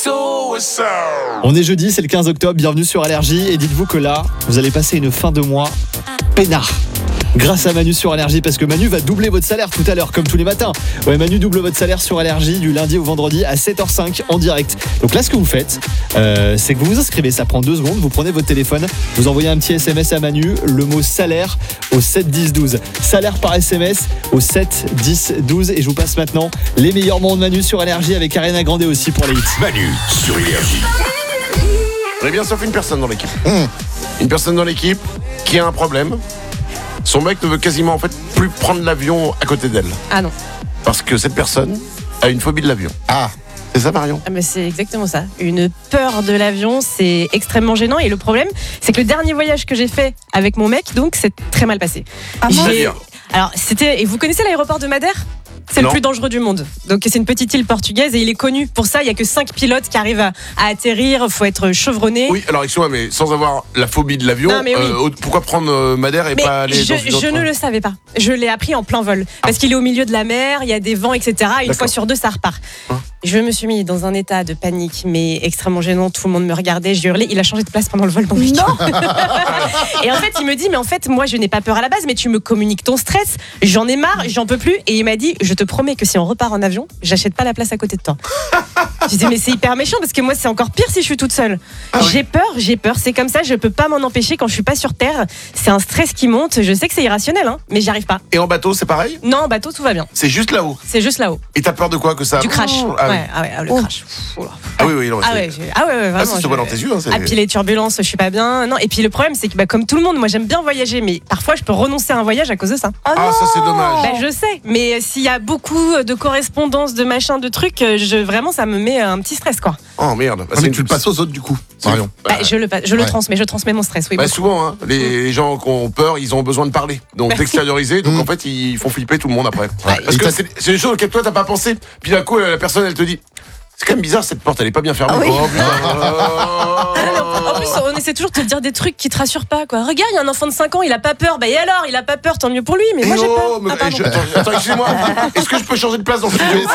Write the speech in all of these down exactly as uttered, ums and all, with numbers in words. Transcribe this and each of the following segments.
On est jeudi, c'est le quinze octobre, bienvenue sur Allergie et dites-vous que là, vous allez passer une fin de mois peinard. Grâce à Manu sur Allergie, parce que Manu va doubler votre salaire tout à l'heure, comme tous les matins. Ouais, Manu double votre salaire sur Allergie du lundi au vendredi à sept heures cinq en direct. Donc là, ce que vous faites, euh, c'est que vous vous inscrivez, ça prend deux secondes, vous prenez votre téléphone, vous envoyez un petit S M S à Manu, le mot salaire au sept dix douze. Salaire par S M S au sept dix douze. Et je vous passe maintenant les meilleurs moments de Manu sur Allergie avec Ariana Grande aussi pour les hits. Manu sur Allergie. On est bien sauf une personne dans l'équipe. Mmh. Une personne dans l'équipe qui a un problème. Son mec ne veut quasiment en fait plus prendre l'avion à côté d'elle. Ah non. Parce que cette personne a une phobie de l'avion. Ah, c'est ça Marion? Ah mais c'est exactement ça. Une peur de l'avion, c'est extrêmement gênant. Et le problème, c'est que le dernier voyage que j'ai fait avec mon mec, donc, c'est très mal passé. Ah non. Alors, c'était. Et vous connaissez l'aéroport de Madère ? C'est non. le plus dangereux du monde. Donc c'est une petite île portugaise et il est connu pour ça. Il n'y a que cinq pilotes qui arrivent à, à atterrir. Il faut être chevronné. Oui, alors excuse-moi, mais sans avoir la phobie de l'avion, non, mais oui. euh, pourquoi prendre euh, Madère et mais pas aller je, dans une je autre... ne le savais pas. Je l'ai appris en plein vol. Parce qu'il est au milieu de la mer, il y a des vents, et cetera. Une D'accord. fois sur deux, ça repart. Hein Je me suis mis dans un état de panique, mais extrêmement gênant. Tout le monde me regardait, je hurlais. Il a changé de place pendant le vol, mon mec. Non. Et en fait, il me dit, mais en fait, moi, je n'ai pas peur à la base, mais tu me communiques ton stress. J'en ai marre, j'en peux plus. Et il m'a dit, je te promets que si on repart en avion, j'achète pas la place à côté de toi. Je dis, mais c'est hyper méchant parce que moi, c'est encore pire si je suis toute seule. Ah oui. J'ai peur, j'ai peur. C'est comme ça, je peux pas m'en empêcher quand je suis pas sur Terre. C'est un stress qui monte. Je sais que c'est irrationnel, hein, mais j'y arrive pas. Et en bateau, c'est pareil? Non, en bateau, tout va bien. C'est juste là-haut. C'est juste là-haut. Et t'as peur de quoi que ça? Du crash. Ah oui, ouais, ah ouais, ah, le Oh. crash. Oh là. ah oui, oui, non, Ah c'est- ouais, j'ai- ah ouais, ouais, vraiment. Ah, ça se je- voit dans tes yeux. Hein, c'est- Ah, puis les turbulences, je suis pas bien. Non, et puis le problème, c'est que bah, comme tout le monde, moi j'aime bien voyager, mais parfois je peux renoncer à un voyage à cause de ça. Oh Ah, non. ça, c'est dommage. Bah, je sais, mais s'il y a beaucoup de correspondances, de machins, de trucs, je, vraiment ça me met un petit stress quoi. Oh merde. Bah, Ah, c'est mais une- tu le passes aux autres du coup, c'est- Marion. Bah, je le, je le Ouais. transmets, je transmets mon stress, oui. Bah, beaucoup. souvent, hein, les gens qui ont peur, ils ont besoin de parler, donc Merci. d'extérioriser. Donc Mmh. en fait, ils font flipper tout le monde après. Parce Et que t'as- c'est c'est des choses auxquelles toi t'as pas pensé. Puis d'un coup, la personne elle te dit, c'est quand même bizarre cette porte, elle est pas bien fermée. Ah oui. Oh, putain. En plus, on essaie toujours de te dire des trucs qui te rassurent pas quoi. Regarde, il y a un enfant de cinq ans, il a pas peur. Bah et alors, il a pas peur, tant mieux pour lui. Mais Eh moi j'ai oh, peur. mais- Ah, eh, pardon. je- attends, attends, excusez-moi. Est-ce que je peux changer de place dans le studio?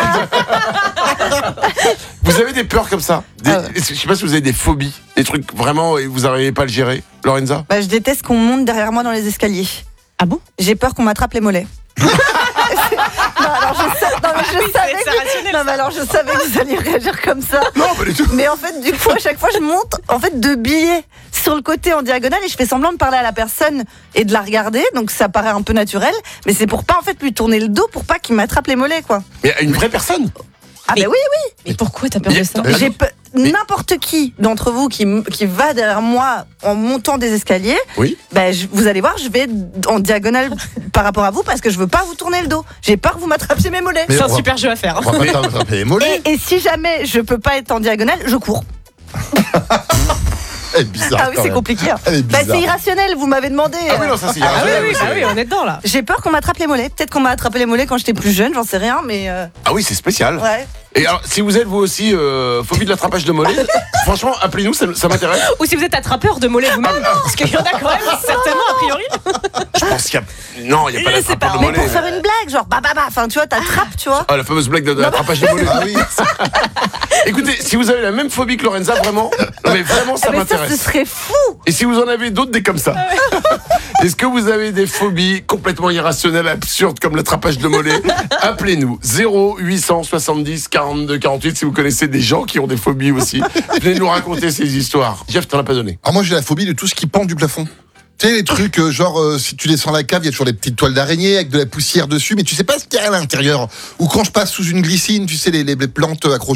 Vous avez des peurs comme ça des, Ah ouais. Je sais pas si vous avez des phobies, des trucs vraiment et vous n'arrivez pas à le gérer. Lorenza? Bah, je déteste qu'on monte derrière moi dans les escaliers. Ah bon? J'ai peur qu'on m'attrape les mollets. non, alors je, sa- non, mais je Oui, savais c'est que... rationnel, non, mais alors je savais que vous alliez réagir comme ça. Non, pas du tout. Mais en fait, du coup, à chaque fois, je monte en fait de billets sur le côté en diagonale et je fais semblant de parler à la personne et de la regarder. Donc ça paraît un peu naturel, mais c'est pour pas en fait lui tourner le dos pour pas qu'il m'attrape les mollets, quoi. Mais à une vraie personne? Ah Mais- bah oui, oui. Mais pourquoi t'as peur de ça? J'ai pe- n'importe qui d'entre vous qui, m- qui va derrière moi en montant des escaliers, Oui. ben, je- vous allez voir, je vais en diagonale par rapport à vous parce que je veux pas vous tourner le dos. J'ai peur que vous m'attrapiez mes mollets. Mais C'est on un va- super jeu à faire. hein. On va pas t'attraper les mollets. Et, et si jamais je peux pas être en diagonale, je cours. Elle est bizarre. Ah oui, quand c'est même. compliqué. hein. Elle est Bah, bizarre. c'est irrationnel, vous m'avez demandé. Ah oui, non, ça c'est Ah oui, irrationnel, oui, c'est- bah oui, on est dedans là. J'ai peur qu'on m'attrape les mollets. Peut-être qu'on m'a attrapé les mollets quand j'étais plus jeune, j'en sais rien, mais euh, Ah oui, c'est spécial. ouais. Et alors, si vous êtes vous aussi euh, phobie de l'attrapage de mollets, franchement, appelez-nous, ça, ça m'intéresse. Ou si vous êtes attrapeur de mollets vous-même, parce qu'il y en a quand même certainement a priori. Je pense qu'il y a. Non, il n'y a pas Je sais d'attrapage pas. de Mais mollets. pour faire une blague, genre bah bah bah, enfin tu vois, t'attrapes, tu vois. Ah, la fameuse blague de, de l'attrapage de mollets. Ah oui. Écoutez, si vous avez la même phobie que Lorenza, vraiment, non, mais vraiment, ça Ah, mais ça, ce m'intéresse. serait fou. Et si vous en avez d'autres, des comme ça. Est-ce que vous avez des phobies complètement irrationnelles, absurdes, comme l'attrapage de mollets? Appelez-nous zéro huit cent soixante-dix quarante-deux quarante-huit si vous connaissez des gens qui ont des phobies aussi. Venez nous raconter ces histoires. Jeff, t'en as pas donné. Alors moi j'ai la phobie de tout ce qui pend du plafond. Tu sais les trucs euh, genre euh, si tu descends la cave, il y a toujours des petites toiles d'araignée avec de la poussière dessus, mais tu sais pas ce qu'il y a à l'intérieur. Ou quand je passe sous une glycine, tu sais les, les, les plantes accrochées